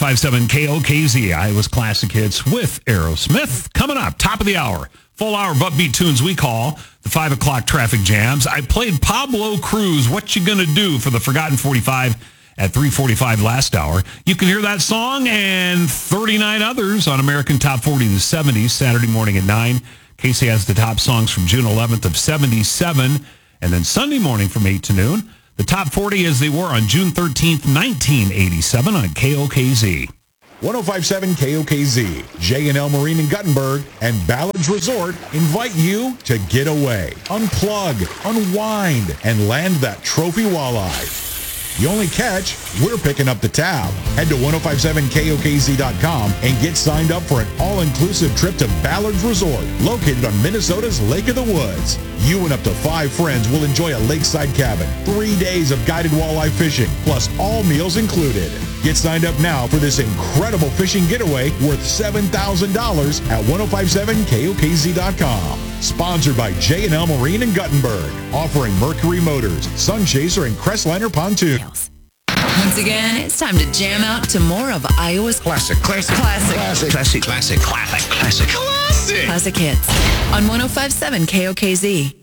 105.7 KOKZ, Iowa's Classic Hits with Aerosmith. Coming up, top of the hour, full hour of upbeat tunes we call the 5 o'clock traffic jams. I played Pablo Cruz, What You Gonna Do, for the Forgotten 45 at 3:45 last hour. You can hear that song and 39 others on American Top 40 in the 70s, Saturday morning at 9. Casey has the top songs from June 11th of 77, and then Sunday morning from 8 to noon. The top 40 as they were on June 13th, 1987 on KOKZ. 105.7 KOKZ, J&L Marine in Guttenberg, and Ballard's Resort invite you to get away, unplug, unwind, and land that trophy walleye. The only catch, we're picking up the tab. Head to 1057KOKZ.com and get signed up for an all-inclusive trip to Ballard's Resort, located on Minnesota's Lake of the Woods. You and up to 5 friends will enjoy a lakeside cabin, 3 days of guided walleye fishing, plus all meals included. Get signed up now for this incredible fishing getaway worth $7,000 at 1057KOKZ.com. Sponsored by J&L Marine in Guttenberg, offering Mercury Motors, Sunchaser, and Crestliner Pontoons. Once again, it's time to jam out to more of Iowa's classic hits on 105.7 KOKZ.